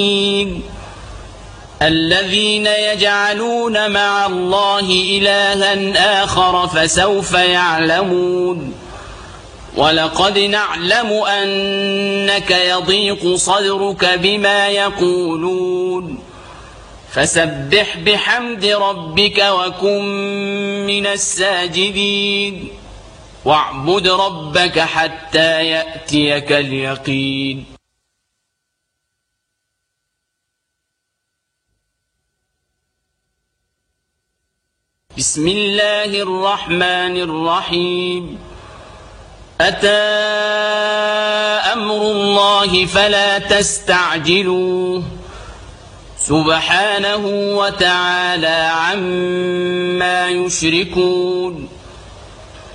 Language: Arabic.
الذين يجعلون مع الله إلها آخر فسوف يعلمون ولقد نعلم أنك يضيق صدرك بما يقولون فسبح بحمد ربك وكن من الساجدين واعبد ربك حتى يأتيك اليقين. بسم الله الرحمن الرحيم. أتى أمر الله فلا تستعجلوه سبحانه وتعالى عما يشركون.